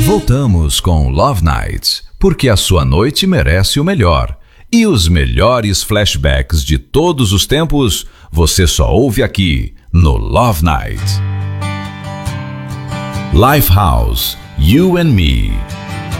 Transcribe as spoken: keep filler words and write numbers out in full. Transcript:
Voltamos com Love Night, porque a sua noite merece o melhor. E os melhores flashbacks de todos os tempos, você só ouve aqui no Love Night. Lifehouse, You and Me.